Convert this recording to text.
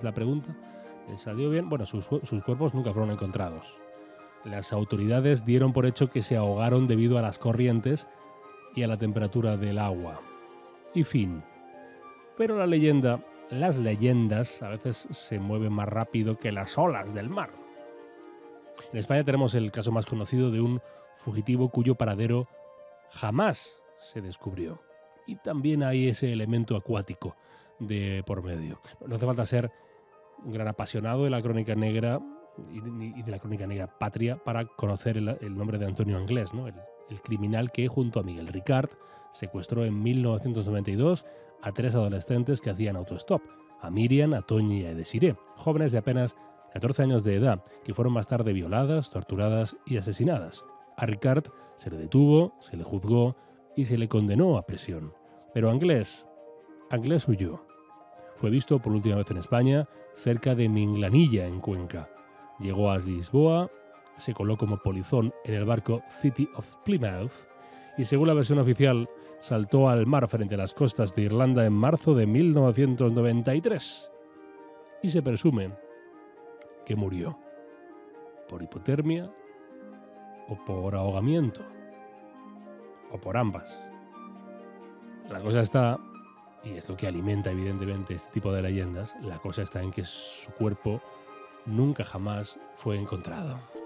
la pregunta. ¿Les salió bien? Bueno, sus cuerpos nunca fueron encontrados. Las autoridades dieron por hecho que se ahogaron debido a las corrientes y a la temperatura del agua. Y fin. Pero las leyendas a veces se mueven más rápido que las olas del mar. En España tenemos el caso más conocido de un fugitivo cuyo paradero jamás se descubrió. Y también hay ese elemento acuático de por medio. No hace falta ser un gran apasionado de la crónica negra y de la crónica negra patria para conocer el nombre de Antonio Anglés, ¿no? El criminal que, junto a Miguel Ricard, secuestró en 1992 a 3 adolescentes que hacían autostop, a Miriam, a Toñi y a Desiré, jóvenes de apenas 14 años de edad, que fueron más tarde violadas, torturadas y asesinadas. A Ricard se le detuvo, se le juzgó y se le condenó a prisión. Pero Anglés huyó. Fue visto por última vez en España, cerca de Minglanilla, en Cuenca. Llegó a Lisboa, se coló como polizón en el barco City of Plymouth y, según la versión oficial, saltó al mar frente a las costas de Irlanda en marzo de 1993. Y se presume que murió por hipotermia o por ahogamiento o por ambas. La cosa está, y es lo que alimenta evidentemente este tipo de leyendas, la cosa está en que su cuerpo nunca jamás fue encontrado.